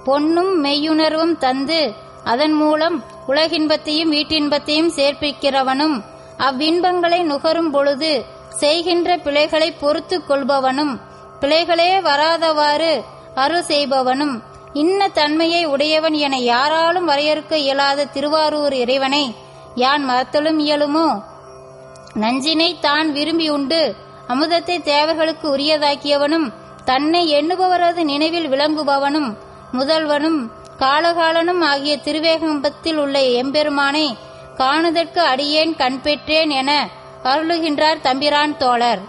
பொன்னும் மெய்யுணர்வும் தந்து அதன் மூலம் உலகின்பத்தையும் வீட்டின்பத்தையும் சேர்ப்பிக்கிறவனும் அவ்வின்பங்களை நுகரும் பொழுது செய்கின்ற பிழைகளை பொறுத்து கொள்பவனும் பிழைகளே வராதவாறு அருள் செய்பவனும் இன்ன தன்மையை உடையவன் என யாராலும் வரையறுக்க இயலாத திருவாரூர் இறைவனை யான் மறத்தலும் இயலுமோ? நஞ்சினை தான் விரும்பி உண்டு அமுதத்தை தேவர்களுக்கு உரியதாக்கியவனும் தன்னை எண்ணுபவரது நினைவில் விளங்குபவனும் முதல்வனும் காலகாலனும் ஆகிய திருவேகம்பத்தில் உள்ள எம்பெருமானை காணுதற்கு அடியேன் கண்பெற்றேன் என அருளுகின்றார் தம்பிரான் தோழர்.